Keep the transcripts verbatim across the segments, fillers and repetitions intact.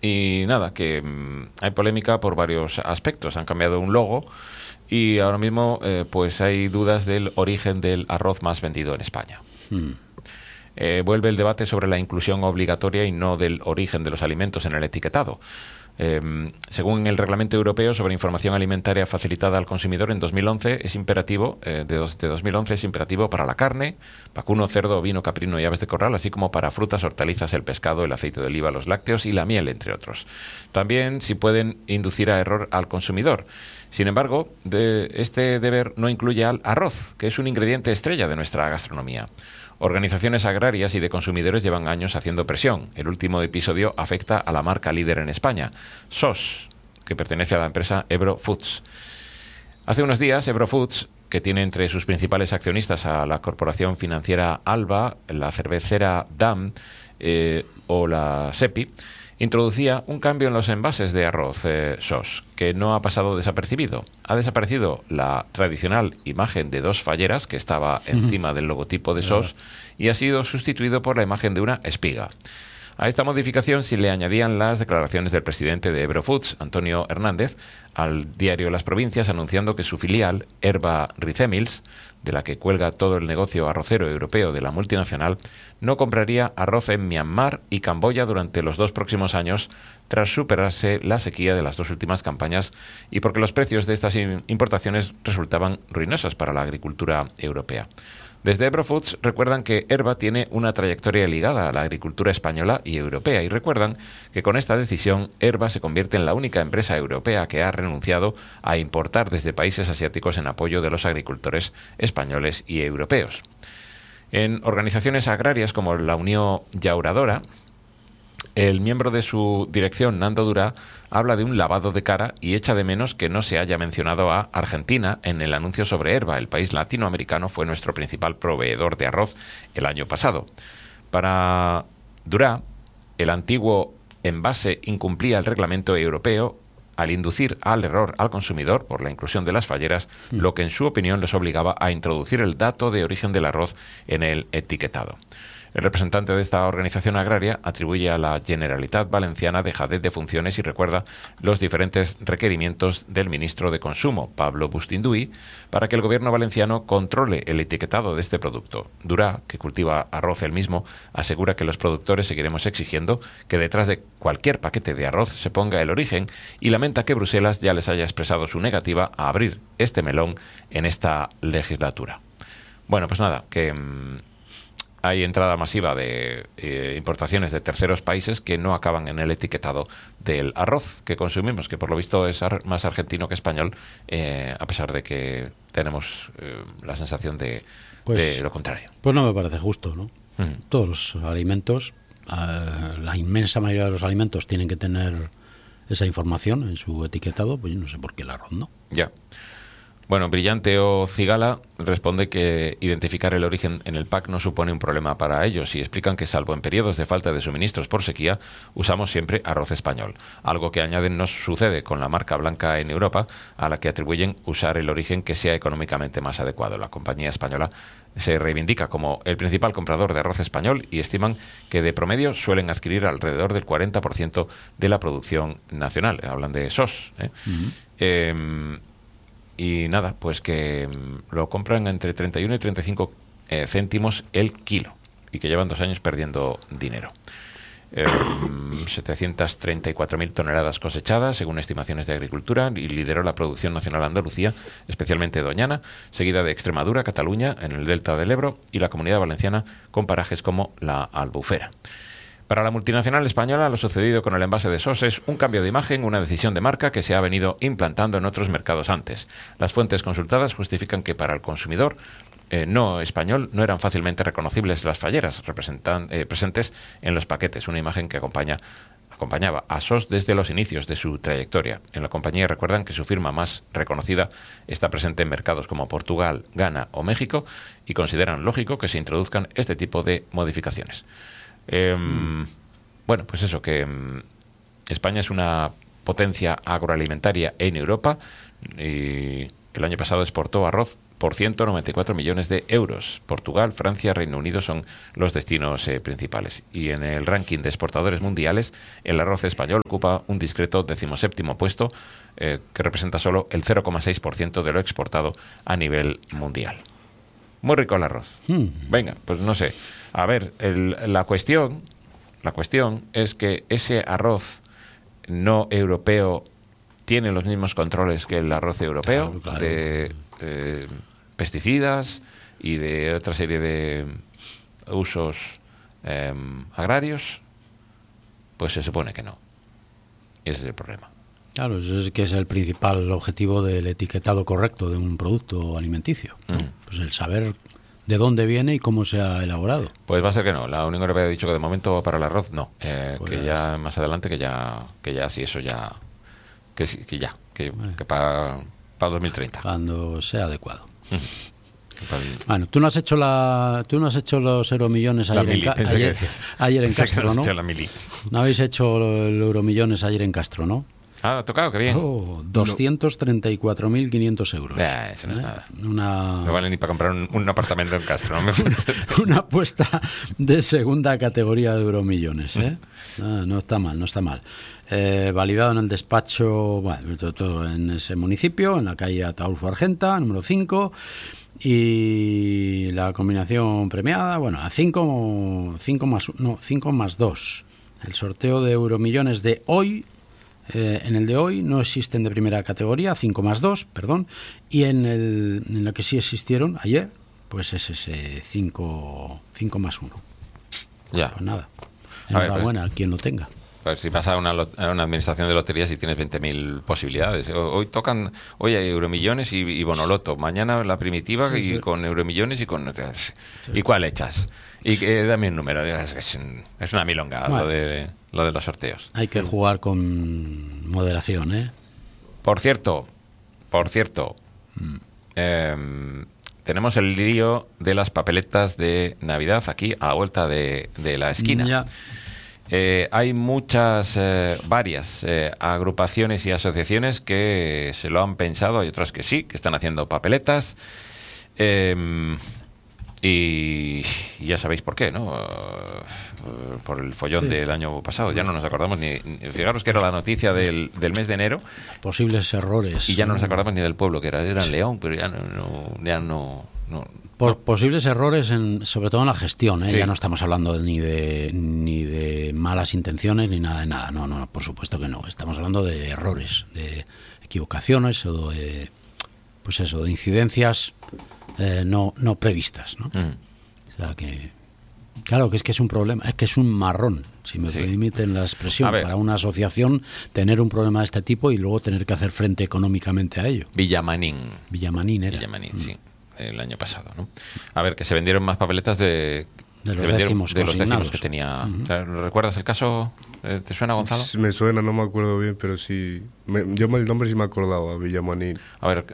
Y nada, que mmm, hay polémica por varios aspectos. Han cambiado un logo y ahora mismo eh, pues hay dudas del origen del arroz más vendido en España. Hmm. Eh, vuelve el debate sobre la inclusión obligatoria y no del origen de los alimentos en el etiquetado. Eh, según el Reglamento Europeo sobre Información Alimentaria Facilitada al Consumidor, en dos mil once es imperativo, eh, de, dos, de dos mil once es imperativo para la carne, vacuno, cerdo, ovino, caprino y aves de corral, así como para frutas, hortalizas, el pescado, el aceite de oliva, los lácteos y la miel, entre otros. También si pueden inducir a error al consumidor. Sin embargo, de, este deber no incluye al arroz, que es un ingrediente estrella de nuestra gastronomía. Organizaciones agrarias y de consumidores llevan años haciendo presión. El último episodio afecta a la marca líder en España, S O S, que pertenece a la empresa Ebro Foods. Hace unos días, Ebro Foods, que tiene entre sus principales accionistas a la corporación financiera Alba, la cervecera Damm eh, o la SEPI, introducía un cambio en los envases de arroz eh, S O S, que no ha pasado desapercibido. Ha desaparecido la tradicional imagen de dos falleras que estaba encima del logotipo de S O S y ha sido sustituido por la imagen de una espiga. A esta modificación se le añadían las declaraciones del presidente de Ebro Foods, Antonio Hernández, al diario Las Provincias, anunciando que su filial, Herba Ricemils, de la que cuelga todo el negocio arrocero europeo de la multinacional, no compraría arroz en Myanmar y Camboya durante los dos próximos años, tras superarse la sequía de las dos últimas campañas y porque los precios de estas importaciones resultaban ruinosos para la agricultura europea. Desde Ebro Foods recuerdan que Herba tiene una trayectoria ligada a la agricultura española y europea y recuerdan que con esta decisión Herba se convierte en la única empresa europea que ha renunciado a importar desde países asiáticos en apoyo de los agricultores españoles y europeos. En organizaciones agrarias como la Unión Llauradora, el miembro de su dirección, Nando Durá, habla de un lavado de cara y echa de menos que no se haya mencionado a Argentina en el anuncio sobre Herba. El país latinoamericano fue nuestro principal proveedor de arroz el año pasado. Para Durá, el antiguo envase incumplía el reglamento europeo al inducir al error al consumidor por la inclusión de las falleras, mm. lo que en su opinión les obligaba a introducir el dato de origen del arroz en el etiquetado. El representante de esta organización agraria atribuye a la Generalitat Valenciana dejadez de funciones y recuerda los diferentes requerimientos del ministro de Consumo, Pablo Bustinduy, para que el gobierno valenciano controle el etiquetado de este producto. Durá, que cultiva arroz él mismo, asegura que los productores seguiremos exigiendo que detrás de cualquier paquete de arroz se ponga el origen y lamenta que Bruselas ya les haya expresado su negativa a abrir este melón en esta legislatura. Bueno, pues nada, que... Mmm, hay entrada masiva de eh, importaciones de terceros países que no acaban en el etiquetado del arroz que consumimos, que por lo visto es ar- más argentino que español, eh, a pesar de que tenemos eh, la sensación de, pues, de lo contrario. Pues no me parece justo, ¿no? Mm. Todos los alimentos, uh, la inmensa mayoría de los alimentos tienen que tener esa información en su etiquetado, pues yo no sé por qué el arroz no. Ya. Bueno, Brillante o Cigala responde que identificar el origen en el pack no supone un problema para ellos y explican que salvo en periodos de falta de suministros por sequía, usamos siempre arroz español. Algo que añaden no sucede con la marca blanca en Europa, a la que atribuyen usar el origen que sea económicamente más adecuado. La compañía española se reivindica como el principal comprador de arroz español y estiman que de promedio suelen adquirir alrededor del cuarenta por ciento de la producción nacional. Hablan de S O S. ¿eh? Uh-huh. eh, Y nada, pues que lo compran entre treinta y uno y treinta y cinco eh, céntimos el kilo y que llevan dos años perdiendo dinero. Eh, setecientas treinta y cuatro mil toneladas cosechadas, según estimaciones de Agricultura, y lideró la producción nacional Andalucía, especialmente Doñana, seguida de Extremadura, Cataluña, en el delta del Ebro, y la Comunidad Valenciana, con parajes como la Albufera. Para la multinacional española, lo sucedido con el envase de S O S es un cambio de imagen, una decisión de marca que se ha venido implantando en otros mercados antes. Las fuentes consultadas justifican que para el consumidor eh, no español no eran fácilmente reconocibles las falleras representan, eh, presentes en los paquetes, una imagen que acompaña, acompañaba a S O S desde los inicios de su trayectoria. En la compañía recuerdan que su firma más reconocida está presente en mercados como Portugal, Ghana o México y consideran lógico que se introduzcan este tipo de modificaciones. Eh, mm. Bueno, pues eso, que um, España es una potencia agroalimentaria en Europa y el año pasado exportó arroz por ciento noventa y cuatro millones de euros. Portugal, Francia, Reino Unido son los destinos eh, principales. Y en el ranking de exportadores mundiales, el arroz español ocupa un discreto decimoséptimo puesto, eh, que representa solo el cero coma seis por ciento de lo exportado a nivel mundial. Muy rico el arroz. Mm. Venga, pues no sé. A ver, el, la cuestión, la cuestión es que ese arroz no europeo tiene los mismos controles que el arroz europeo, claro, claro. de eh, pesticidas y de otra serie de usos eh, agrarios. Pues se supone que no. Ese es el problema. Claro, eso es que es el principal objetivo del etiquetado correcto de un producto alimenticio, ¿no? Mm. Pues el saber de dónde viene y cómo se ha elaborado. Pues va a ser que no. La Unión Europea ha dicho que de momento para el arroz no. Eh, Pues- que ya más adelante que ya que ya sí eso ya que, sí, que ya que, que para para dos mil treinta. Cuando sea adecuado. Que para el- Bueno, tú no has hecho la, tú no has hecho los euromillones La ayer, en, mili, Ca- pensé que ayer, decías. ayer en Pensé que Castro, has ¿no? hecho la mili. No habéis hecho el euromillones ayer en Castro, ¿no? Ah, ha tocado, qué bien. Oh, doscientos treinta y cuatro mil quinientos euros. Eh, eso no es ¿Eh? nada. Una, No vale ni para comprar un, un apartamento en Castro. ¿No? una apuesta de segunda categoría de euromillones, ¿eh? Ah, no está mal, no está mal. Eh, validado en el despacho, bueno, todo, todo en ese municipio, en la calle Ataulfo Argenta, número cinco, y la combinación premiada, bueno, a cinco más, no, cinco más dos. El sorteo de euromillones de hoy, eh, en el de hoy no existen de primera categoría, cinco más dos, perdón, y en, el, en lo que sí existieron ayer, pues es ese cinco más uno. Ya. Pues nada, A ver, enhorabuena a quien lo tenga. Pues si vas a una, lot- a una administración de loterías y tienes veinte mil posibilidades. Ho- Hoy tocan, hoy hay euromillones y, y bonoloto. Mañana la primitiva Sí, y sí. con euromillones y con... ¿Y cuál echas? Y que dame un número. Es, es un- es una milonga Bueno. lo, de, lo de los sorteos. Hay que jugar con moderación, ¿eh? Por cierto, por cierto, em, tenemos el lío de las papeletas de Navidad aquí a la vuelta de, de la esquina. Ya. Eh, hay muchas, eh, varias eh, agrupaciones y asociaciones que se lo han pensado, hay otras que sí, que están haciendo papeletas. Eh, y ya sabéis por qué, ¿no? Uh, por el follón Sí. del año pasado. Ya no nos acordamos ni... ni- Fijaros que era la noticia del, del mes de enero Posibles errores. y ya no nos acordamos ni del pueblo que era. Era en León, pero ya no... no- ya no, no- Por posibles errores, en, sobre todo en la gestión, ¿eh? Sí. Ya no estamos hablando ni de ni de malas intenciones ni nada de nada. No, no, por supuesto que no. Estamos hablando de errores, de equivocaciones o de, pues eso, de incidencias eh, no no previstas, ¿no? Mm. O sea que, claro, que es que es un problema, es que es un marrón, si me Sí. permiten la expresión, A ver. para una asociación tener un problema de este tipo y luego tener que hacer frente económicamente a ello. Villamanín. Villamanín era. Villamanín, sí. El año pasado, ¿no? A ver, que se vendieron más papeletas de... De los se vendieron décimos de los décimos consignados. que tenía. O sea, ¿recuerdas el caso? Eh, ¿Te suena, Gonzalo? Me suena, no me acuerdo bien, pero sí. Me- yo me- el nombre sí me acordaba, Villamanín. A ver,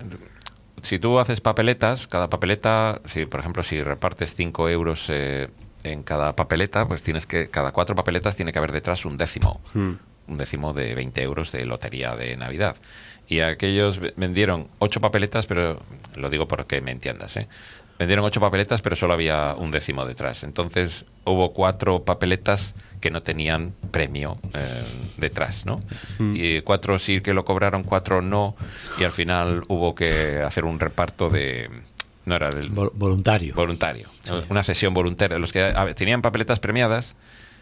si tú haces papeletas, cada papeleta, si por ejemplo, si repartes cinco euros eh, en cada papeleta, pues tienes que, cada cuatro papeletas tiene que haber detrás un décimo. Hmm. Un décimo de veinte euros de lotería de Navidad. Y aquellos ve- vendieron ocho papeletas, pero lo digo porque me entiendas, ¿eh? Vendieron ocho papeletas, pero solo había un décimo detrás. Entonces hubo cuatro papeletas que no tenían premio eh, detrás, ¿no? Mm. Y cuatro sí que lo cobraron, cuatro no. Y al final hubo que hacer un reparto de... No era del Vol- voluntario. voluntario. Una sesión voluntaria. Los que a ver, tenían papeletas premiadas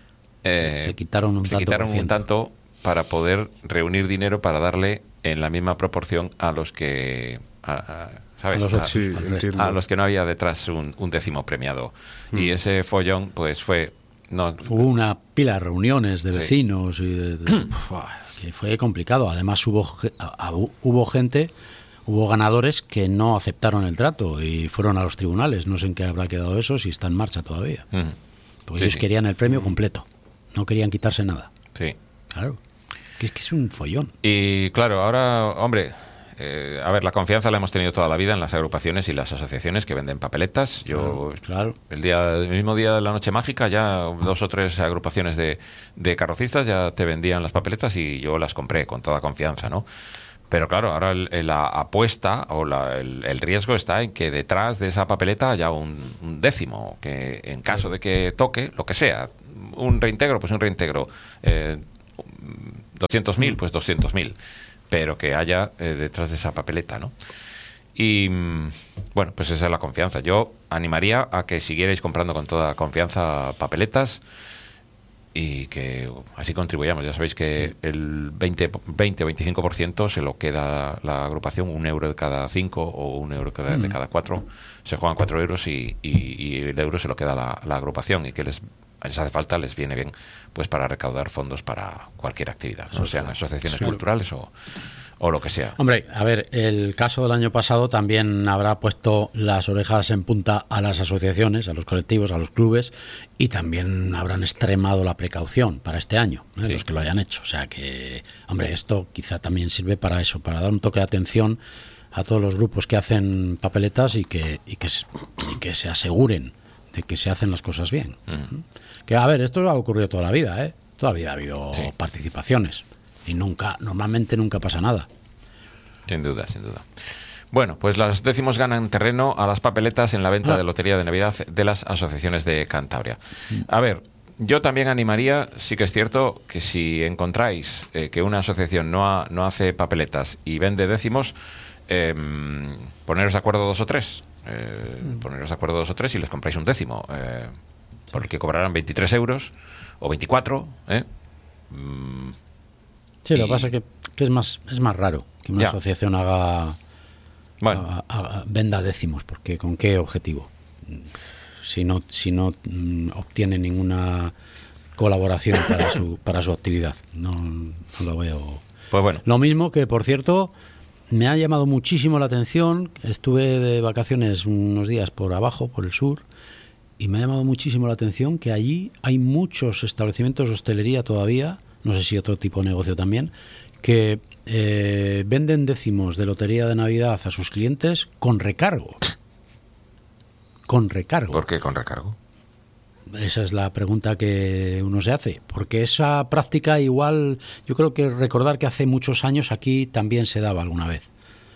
eh, Se- se quitaron un se tanto quitaron por un ciento. tanto para poder reunir dinero para darle en la misma proporción a los que... a- a- ¿sabes? A los A- otros, Sí, al resto. entiendo. a los que no había detrás un, un décimo premiado. Y ese follón, pues fue... No, Hubo una pila de reuniones de Sí. vecinos y de, de- Uf, que fue complicado. Además hubo ge- a- a- hubo gente, hubo ganadores que no aceptaron el trato y fueron a los tribunales. No sé en qué habrá quedado eso, si está en marcha todavía. Ujú. Porque Sí, ellos sí. querían el premio completo, no querían quitarse nada. Sí. Claro, que es que es un follón. Y claro, ahora, hombre, eh, a ver, la confianza la hemos tenido toda la vida en las agrupaciones y las asociaciones que venden papeletas. Yo, Claro. el día, el mismo día de la Noche Mágica, ya dos o tres agrupaciones de, de carrocistas ya te vendían las papeletas y yo las compré con toda confianza, ¿no? Pero claro, ahora el, el, la apuesta o la, el, el riesgo está en que detrás de esa papeleta haya un, un décimo, que en caso de que toque, lo que sea, un reintegro, pues un reintegro, eh, doscientos mil, pues doscientos mil, pero que haya eh, detrás de esa papeleta, ¿no? Y bueno, pues esa es la confianza. Yo animaría a que siguierais comprando con toda confianza papeletas y que así contribuyamos. Ya sabéis que sí. el veinte o veinticinco por ciento se lo queda la agrupación, un euro de cada cinco o un euro de cada, mm. de cada cuatro. Se juegan cuatro euros y, y, y el euro se lo queda la, la agrupación, y que les, les hace falta, les viene bien pues para recaudar fondos para cualquier actividad, ¿no? Sean asociaciones sí. culturales o... o lo que sea. Hombre, a ver, el caso del año pasado también habrá puesto las orejas en punta a las asociaciones, a los colectivos, a los clubes, y también habrán extremado la precaución para este año, ¿eh? Sí. Los que lo hayan hecho. O sea que, hombre, esto quizá también sirve para eso, para dar un toque de atención a todos los grupos que hacen papeletas y que, y que, y que se aseguren de que se hacen las cosas bien. Uh-huh. Que, a ver, esto ha ocurrido toda la vida, ¿eh? Toda la vida ha habido sí. participaciones. Y nunca, normalmente nunca pasa nada. Sin duda, sin duda. Bueno, pues los décimos ganan terreno a las papeletas en la venta ah. de Lotería de Navidad de las asociaciones de Cantabria. A ver, yo también animaría, sí que es cierto, que si encontráis eh, que una asociación no, ha, no hace papeletas y vende décimos, eh, poneros de acuerdo dos o tres. Eh, mm. Poneros de acuerdo dos o tres y les compráis un décimo. Eh, sí. Porque cobrarán veintitrés euros o veinticuatro, ¿eh? Mm, Sí, lo que pasa es que, que es más es más raro que una ya. asociación haga, bueno. haga, haga venda décimos, porque ¿con qué objetivo? Si no si no mm, obtiene ninguna colaboración para su para su actividad, no, no lo veo. Pues bueno. Lo mismo que, por cierto, me ha llamado muchísimo la atención. Estuve de vacaciones unos días por abajo, por el sur, y me ha llamado muchísimo la atención que allí hay muchos establecimientos de hostelería todavía, no sé si otro tipo de negocio también, que eh, venden décimos de Lotería de Navidad a sus clientes con recargo. Con recargo. ¿Por qué con recargo? Esa es la pregunta que uno se hace, porque esa práctica igual, yo creo que recordar que hace muchos años aquí también se daba alguna vez.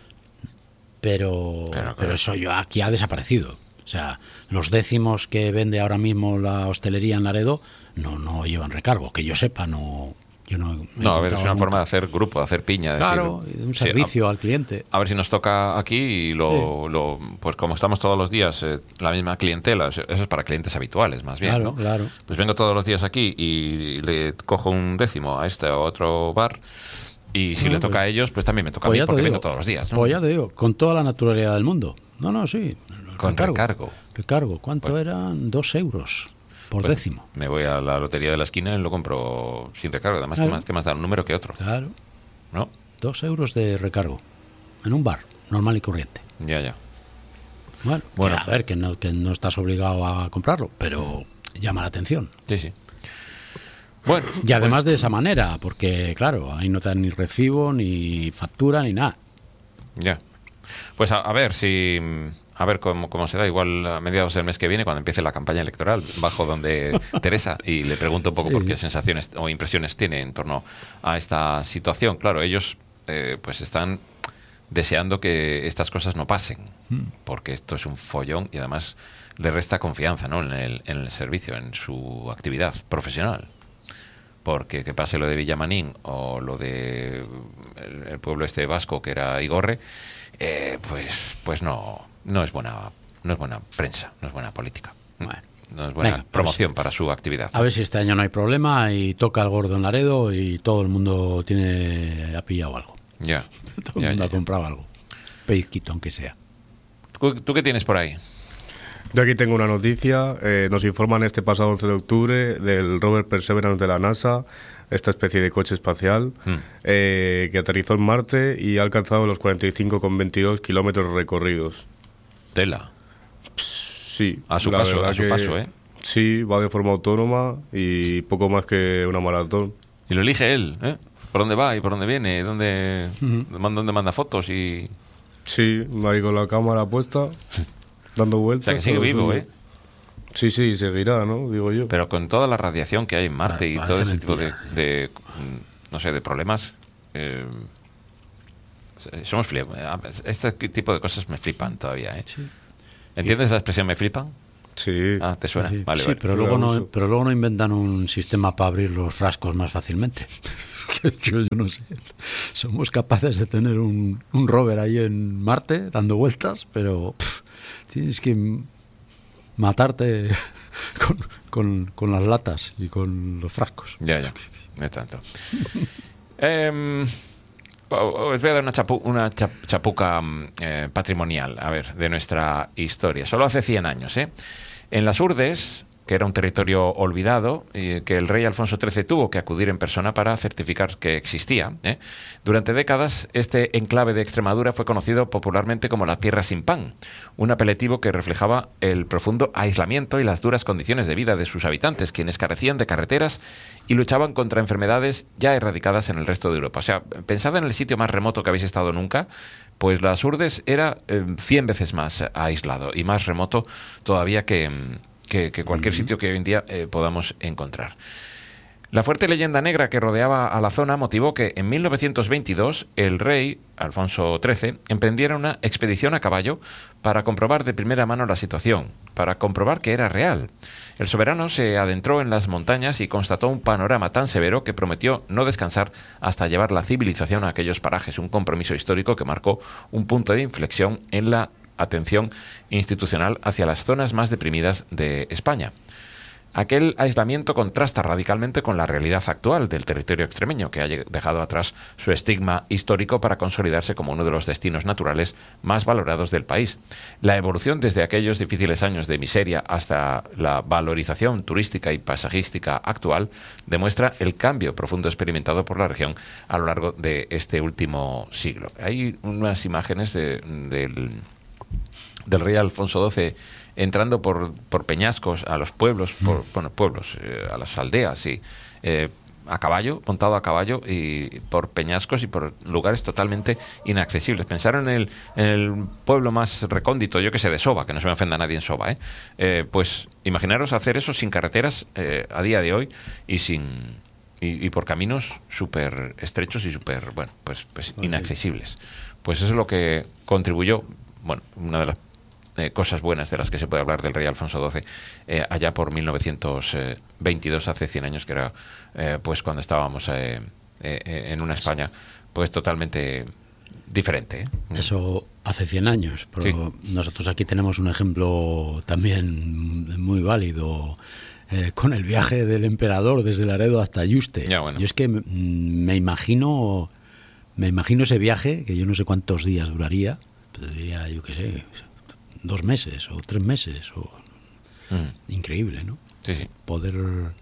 Pero, pero, claro. pero eso yo aquí ha desaparecido. O sea, los décimos que vende ahora mismo la hostelería en Laredo no no llevan recargo, que yo sepa, no. Yo no, no a ver, es una nunca. forma de hacer grupo, de hacer piña. De claro, decir, de un servicio sí, a, al cliente. A ver si nos toca aquí y lo, sí. lo pues como estamos todos los días, eh, la misma clientela, eso es para clientes habituales más bien. Claro, ¿no? claro. Pues vengo todos los días aquí y le cojo un décimo a este o otro bar. Y si no, le toca pues, a ellos, pues también me toca pues a mí porque digo, vengo todos los días, ¿no? Pues ya te digo, con toda la naturalidad del mundo. No, no, sí. Con recargo. recargo. Recargo. ¿Cuánto pues, eran? Dos euros por pues décimo. Me voy a la lotería de la esquina y lo compro sin recargo. Además, claro. ¿qué más, qué más da? Un número que otro. Claro. ¿No? Dos euros de recargo. En un bar, normal y corriente. Ya, ya. Bueno, bueno a ver, que no, que no estás obligado a comprarlo, pero llama la atención. Sí, sí. Bueno, y además pues, de esa manera, porque claro, ahí no te dan ni recibo, ni factura, ni nada. Ya. Pues a, a ver si... A ver cómo, cómo se da, igual a mediados del mes que viene, cuando empiece la campaña electoral, bajo donde Teresa y le pregunto un poco sí. por qué sensaciones o impresiones tiene en torno a esta situación. Claro, ellos eh, pues están deseando que estas cosas no pasen, mm. porque esto es un follón y además le resta confianza, ¿no? en, el, en el servicio, en su actividad profesional. Porque que pase lo de Villamanín o lo de el, el pueblo este vasco que era Igorre, eh, pues, pues no... No es buena, no es buena prensa, no es buena política. Bueno, no es buena venga, promoción pues, para su actividad. A ver si este año no hay problema y toca el gordo en Laredo y todo el mundo tiene ha pillado algo. Ya. todo el ya, mundo ya, ha comprado ya. algo. Pellizquito, aunque sea. ¿Tú, ¿Tú qué tienes por ahí? Yo aquí tengo una noticia. Eh, nos informan este pasado once de octubre del rover Perseverance de la NASA, esta especie de coche espacial, mm. eh, que aterrizó en Marte y ha alcanzado los cuarenta y cinco coma veintidós kilómetros recorridos. Tela. Sí. A su paso, a su paso, ¿eh? Sí, va de forma autónoma y poco más que una maratón. Y lo elige él, ¿eh? ¿Por dónde va y por dónde viene? ¿Dónde, uh-huh. dónde manda fotos? y Sí, va ahí con la cámara puesta, dando vueltas. O sea, que sigue vivo, suyo. ¿eh? Sí, sí, seguirá, ¿no? Digo yo. Pero con toda la radiación que hay en Marte y todo ese mentira. tipo de, de, no sé, de problemas... Eh, somos flip. Este tipo de cosas me flipan todavía, ¿eh? Sí. ¿Entiendes la expresión me flipan? Sí. Ah, ¿te suena? Sí, Vale, sí, vale. pero luego no, pero luego no inventan un sistema para abrir los frascos más fácilmente. yo, yo no sé. Somos capaces de tener un, un rover ahí en Marte dando vueltas, pero pff, tienes que matarte con, con, con las latas y con los frascos. Ya, ya. No es tanto. eh, os voy a dar una, chapu, una chap, chapuca eh, patrimonial, a ver, de nuestra historia. Solo hace cien años, ¿eh? En las Urdes, que era un territorio olvidado, eh, que el rey Alfonso trece tuvo que acudir en persona para certificar que existía, ¿eh? Durante décadas, este enclave de Extremadura fue conocido popularmente como la Tierra sin Pan, un apelativo que reflejaba el profundo aislamiento y las duras condiciones de vida de sus habitantes, quienes carecían de carreteras y luchaban contra enfermedades ya erradicadas en el resto de Europa. O sea, pensad en el sitio más remoto que habéis estado nunca, pues las Urdes era eh, cien veces más aislado y más remoto todavía que... Que, que cualquier sitio que hoy en día eh, podamos encontrar. La fuerte leyenda negra que rodeaba a la zona motivó que en mil novecientos veintidós el rey, Alfonso trece, emprendiera una expedición a caballo para comprobar de primera mano la situación, para comprobar que era real. El soberano se adentró en las montañas y constató un panorama tan severo que prometió no descansar hasta llevar la civilización a aquellos parajes, un compromiso histórico que marcó un punto de inflexión en la atención institucional hacia las zonas más deprimidas de España. Aquel aislamiento contrasta radicalmente con la realidad actual del territorio extremeño, que ha dejado atrás su estigma histórico para consolidarse como uno de los destinos naturales más valorados del país. La evolución desde aquellos difíciles años de miseria hasta la valorización turística y paisajística actual demuestra el cambio profundo experimentado por la región a lo largo de este último siglo. Hay unas imágenes de, del... del rey Alfonso doce entrando por, por peñascos a los pueblos, por, bueno, pueblos, eh, a las aldeas, y eh, a caballo, montado a caballo, y por peñascos y por lugares totalmente inaccesibles. Pensaron en el, en el pueblo más recóndito, yo que sé, de Soba, que no se me ofenda a nadie en Soba, ¿eh? Eh, pues imaginaros hacer eso sin carreteras eh, a día de hoy y sin y, y por caminos súper estrechos y súper, bueno, pues, pues inaccesibles. Pues eso es lo que contribuyó, bueno, una de las Eh, cosas buenas de las que se puede hablar del rey Alfonso doce eh, allá por mil novecientos veintidós, hace cien años, que era eh, pues cuando estábamos eh, eh, en una España pues totalmente diferente, ¿eh? Eso hace cien años, pero sí. Nosotros aquí tenemos un ejemplo también muy válido eh, con el viaje del emperador desde Laredo hasta Yuste. Ya, bueno. Yo es que me, me imagino me imagino ese viaje, que yo no sé cuántos días duraría, pues diría, yo qué sé, dos meses o tres meses o mm. Increíble, ¿no? Sí, sí. Poder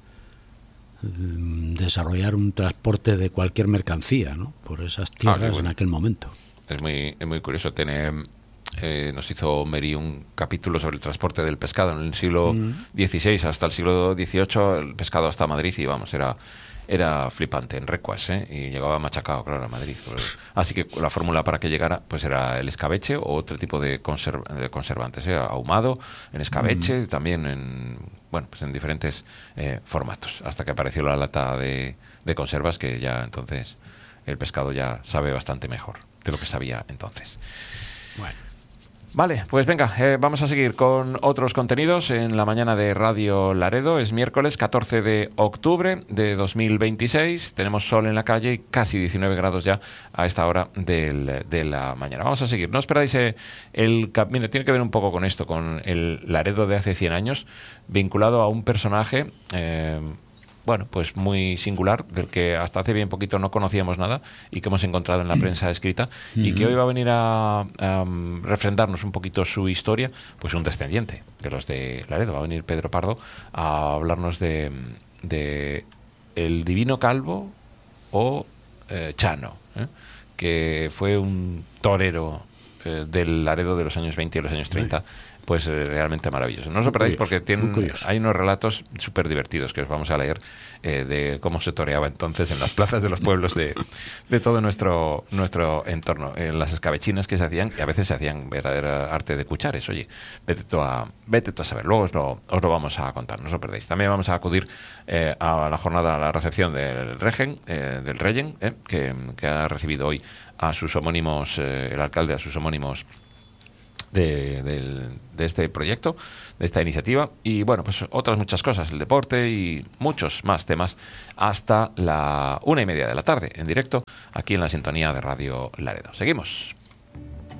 mm, desarrollar un transporte de cualquier mercancía, ¿no? Por esas tierras, ah, bueno, en aquel momento. Es muy, es muy curioso. Tiene, eh, nos hizo Mary un capítulo sobre el transporte del pescado en el siglo dieciséis mm. hasta el siglo dieciocho, el pescado hasta Madrid, y vamos, era era flipante en Recuas, ¿eh? Y llegaba machacado, claro, a Madrid. Así que la fórmula para que llegara pues era el escabeche o otro tipo de, conserv de conservantes, ¿eh? Ahumado, en escabeche, mm. también en, bueno, pues en diferentes eh, formatos, hasta que apareció la lata de, de conservas, que ya entonces el pescado ya sabe bastante mejor de lo que sabía entonces. Bueno. Vale, pues venga, eh, vamos a seguir con otros contenidos en la mañana de Radio Laredo. Es miércoles catorce de octubre de dos mil veintiséis. Tenemos sol en la calle y casi diecinueve grados ya a esta hora del, de la mañana. Vamos a seguir. No os perdáis eh, el... Mira, tiene que ver un poco con esto, con el Laredo de hace cien años, vinculado a un personaje... Eh, bueno, pues muy singular, del que hasta hace bien poquito no conocíamos nada y que hemos encontrado en la prensa escrita, mm-hmm. y que hoy va a venir a, a refrendarnos un poquito su historia, pues un descendiente de los de Laredo. Va a venir Pedro Pardo a hablarnos de, de el Divino Calvo o eh, Chano, ¿eh? que fue un torero eh, del Laredo de los años veinte y los años treinta, pues eh, realmente maravilloso. No os lo perdáis porque tienen, hay unos relatos súper divertidos que os vamos a leer eh, de cómo se toreaba entonces en las plazas de los pueblos de, de todo nuestro nuestro entorno, en las escabechinas que se hacían, y a veces se hacían verdadera arte de cuchares. Oye, vete tú a, vete tú a saber, luego os lo, os lo vamos a contar, no os lo perdáis. También vamos a acudir eh, a la jornada, a la recepción del Regen, eh, del Reyen, eh, que, que ha recibido hoy a sus homónimos, eh, el alcalde a sus homónimos de, de, de este proyecto, de esta iniciativa, y bueno, pues otras muchas cosas, el deporte y muchos más temas hasta la una y media de la tarde, en directo, aquí en la sintonía de Radio Laredo. Seguimos.